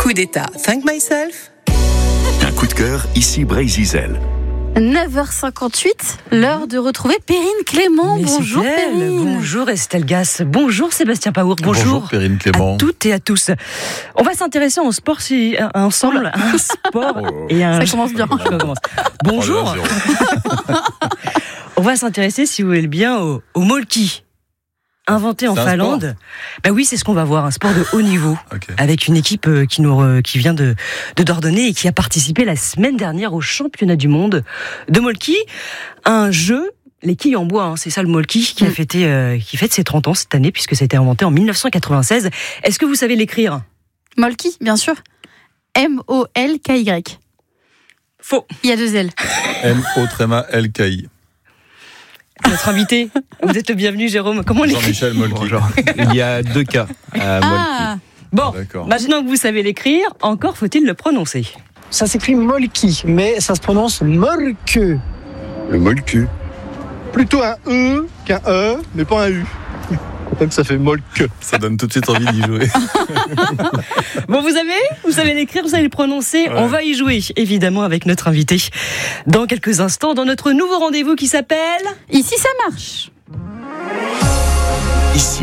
Coup d'état, thank myself. Un coup de cœur, ici Brésil. 9h58, l'heure de retrouver Perrine Clément. Mais bonjour Perrine. Bonjour Estelle Gass. Bonjour Sébastien Paour. Bonjour Perrine Clément. À toutes et à tous. On va s'intéresser en sport ensemble. Un sport et un... Ça commence bien. Bonjour. On va s'intéresser, si vous voulez bien, au molki. Inventé en Finlande. Ben oui, c'est ce qu'on va voir, un sport de haut niveau, avec une équipe qui vient de Dordogne et qui a participé la semaine dernière au championnat du monde de molki, un jeu. Les quilles en bois, c'est ça le molki qui fête ses 30 ans cette année puisque ça a été inventé en 1996. Est-ce que vous savez l'écrire ? Molki, bien sûr. M-O-L-K-Y. Faux. Il y a 2 L. M-O-L-K-I. Notre invité, vous êtes le bienvenu Jérôme. Comment on l'écrit ? Jean-Michel Molki. Bonjour. Il y a 2 cas à Molki. Bon, D'accord. maintenant que vous savez l'écrire, encore faut-il le prononcer. Ça s'écrit Molki, mais ça se prononce Molke. Le Molku. Plutôt un E qu'un E, mais pas un U. Même ça fait Molke. Ça donne tout de suite envie d'y jouer. Bon, vous savez l'écrire, vous savez le prononcer. Ouais. On va y jouer, évidemment, avec notre invité. Dans quelques instants, dans notre nouveau rendez-vous qui s'appelle... Ici, ça marche. Ici.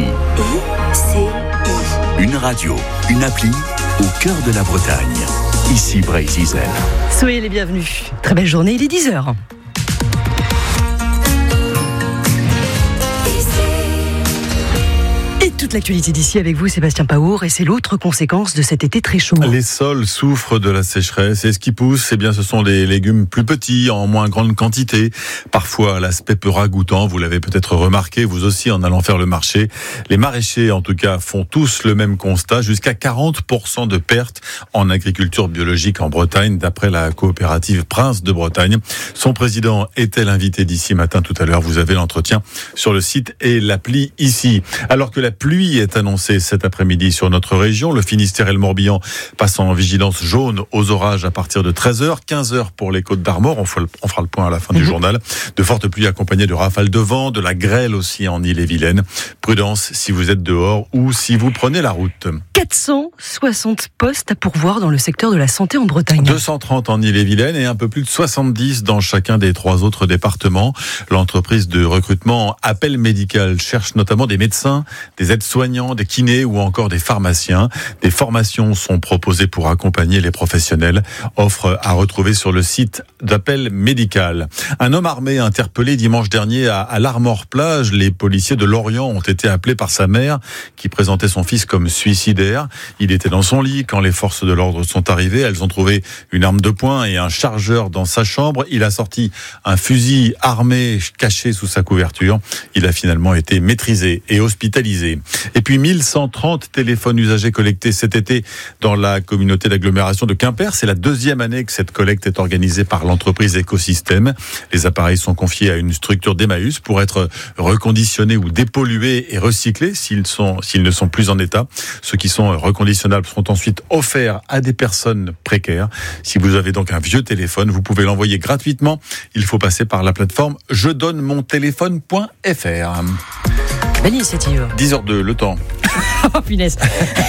Une radio, une appli au cœur de la Bretagne. Ici Brésil. Soyez les bienvenus. Très belle journée, il est 10h. Toute l'actualité d'ici avec vous, Sébastien Paour, et c'est l'autre conséquence de cet été très chaud. Les sols souffrent de la sécheresse et ce qui pousse, eh bien, ce sont des légumes plus petits, en moins grande quantité. Parfois, l'aspect peu ragoûtant, vous l'avez peut-être remarqué, vous aussi, en allant faire le marché. Les maraîchers, en tout cas, font tous le même constat, jusqu'à 40% de pertes en agriculture biologique en Bretagne, d'après la coopérative Prince de Bretagne. Son président était l'invité d'ici matin tout à l'heure. Vous avez l'entretien sur le site et l'appli ici. Alors que la pluie est annoncée cet après-midi sur notre région. Le Finistère et le Morbihan passent en vigilance jaune aux orages à partir de 13h, 15h pour les Côtes d'Armor. On fera le point à la fin du journal. De fortes pluies accompagnées de rafales de vent, de la grêle aussi en Ille-et-Vilaine. Prudence si vous êtes dehors ou si vous prenez la route. 460 postes à pourvoir dans le secteur de la santé en Bretagne. 230 en Ille-et-Vilaine et un peu plus de 70 dans chacun des 3 autres départements. L'entreprise de recrutement Appel Médical cherche notamment des médecins, des aides-soignants, des kinés ou encore des pharmaciens. Des formations sont proposées pour accompagner les professionnels. Offre à retrouver sur le site d'Appel Médical. Un homme armé interpellé dimanche dernier à l'Armor-Plage. Les policiers de Lorient ont été appelés par sa mère qui présentait son fils comme suicidaire. Il était dans son lit quand les forces de l'ordre sont arrivées. Elles ont trouvé une arme de poing et un chargeur dans sa chambre. Il a sorti un fusil armé caché sous sa couverture. Il a finalement été maîtrisé et hospitalisé. Et puis 1130 téléphones usagés collectés cet été dans la communauté d'agglomération de Quimper. C'est la 2e année que cette collecte est organisée par l'entreprise Écosystème. Les appareils sont confiés à une structure d'Emmaüs pour être reconditionnés ou dépollués et recyclés s'ils ne sont plus en état. Ceux qui sont reconditionnables seront ensuite offerts à des personnes précaires. Si vous avez donc un vieux téléphone, vous pouvez l'envoyer gratuitement. Il faut passer par la plateforme jedonnemontéléphone.fr. Belle initiative. 10h02, le temps. Oh punaise.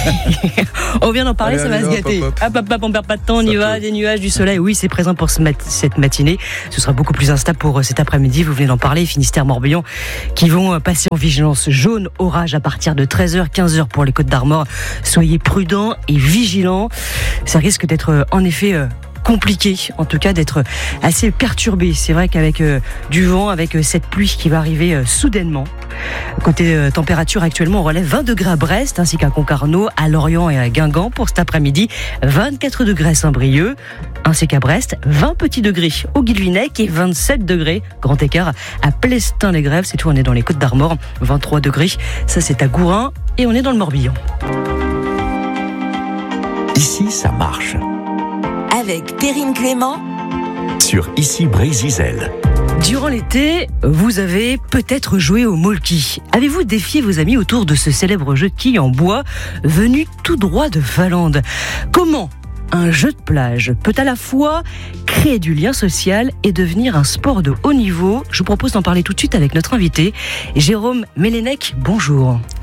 On vient d'en parler, ça va se gâter. Hop, on perd pas de temps, on y va, des nuages, du soleil. Oui, c'est présent pour cette matinée. Ce sera beaucoup plus instable pour cet après-midi. Vous venez d'en parler, Finistère, Morbihan, qui vont passer en vigilance jaune, orage à partir de 13h, 15h pour les Côtes d'Armor. Soyez prudents et vigilants. Ça risque d'être en effet compliqué, en tout cas d'être assez perturbé. C'est vrai qu'avec du vent, avec cette pluie qui va arriver soudainement. Côté température, actuellement, on relève 20 degrés à Brest, ainsi qu'à Concarneau, à Lorient et à Guingamp pour cet après-midi. 24 degrés à Saint-Brieuc, ainsi qu'à Brest. 20 petits degrés au Guilvinec et 27 degrés, grand écart, à Plestin-les-Grèves. C'est tout, on est dans les Côtes d'Armor. 23 degrés, ça c'est à Gourin et on est dans le Morbihan. Ici, ça marche. Avec Perrine Clément sur Ici Brésil. Durant l'été, vous avez peut-être joué au molki. Avez-vous défié vos amis autour de ce célèbre jeu de quilles en bois venu tout droit de Finlande ? Comment un jeu de plage peut à la fois créer du lien social et devenir un sport de haut niveau ? Je vous propose d'en parler tout de suite avec notre invité, Jérôme Mélenec. Bonjour.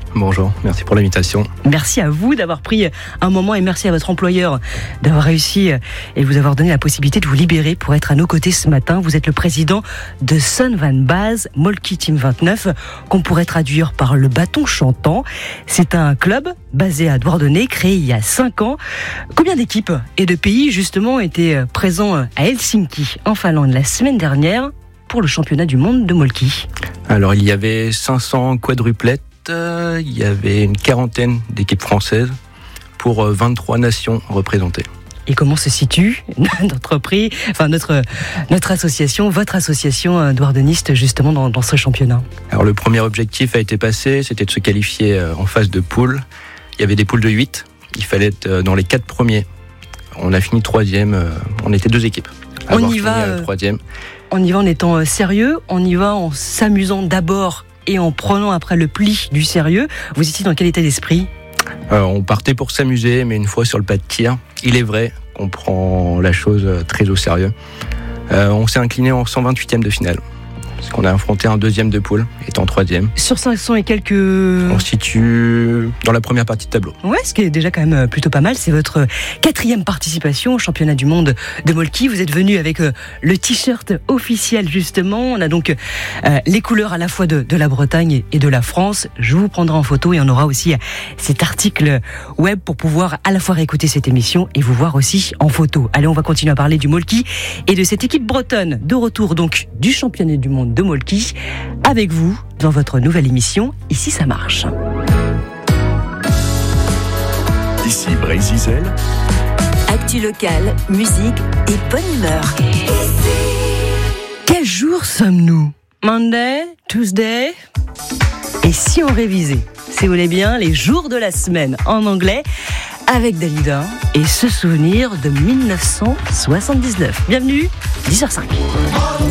Bonjour, merci pour l'invitation. Merci à vous d'avoir pris un moment et merci à votre employeur d'avoir réussi et vous avoir donné la possibilité de vous libérer pour être à nos côtés ce matin. Vous êtes le président de Son Van Baz, Moltke Team 29, qu'on pourrait traduire par le bâton chantant. C'est un club basé à Douarnenez, créé il y a 5 ans. Combien d'équipes et de pays justement étaient présents à Helsinki, en Finlande, la semaine dernière pour le championnat du monde de Moltke? Alors il y avait 500 quadruplettes. Il y avait une quarantaine d'équipes françaises pour 23 nations représentées. Et comment se situe notre association, votre association douarnenistes justement dans ce championnat? Alors le premier objectif a été passé, c'était de se qualifier en phase de poule. Il y avait des poules de 8, il fallait être dans les 4 premiers. On a fini 3e, on était 2 équipes. On y va 3e. On y va en étant sérieux, on y va en s'amusant d'abord et en prenant après le pli du sérieux. Vous étiez dans quel état d'esprit? On partait pour s'amuser, mais une fois sur le pas de tir, il est vrai qu'on prend la chose très au sérieux. On s'est incliné en 128e de finale, parce qu'on a affronté un 2e de poule, étant 3e. Sur 500 et quelques... On se situe dans la première partie de tableau. Ouais, ce qui est déjà quand même plutôt pas mal. C'est votre 4e participation au championnat du monde de Moltke. Vous êtes venu avec le t-shirt officiel justement. On a donc les couleurs à la fois de la Bretagne et de la France. Je vous prendrai en photo et on aura aussi cet article web pour pouvoir à la fois réécouter cette émission et vous voir aussi en photo. Allez, on va continuer à parler du Moltke et de cette équipe bretonne de retour donc du championnat du monde de Moltke avec vous dans votre nouvelle émission Ici ça marche. Ici Brésil. Actu locale, musique et bonne humeur. Quel jour sommes-nous? Monday, Tuesday. Et si on révisait, si vous voulez bien, les jours de la semaine en anglais avec Dalida et ce souvenir de 1979. Bienvenue, 10h05.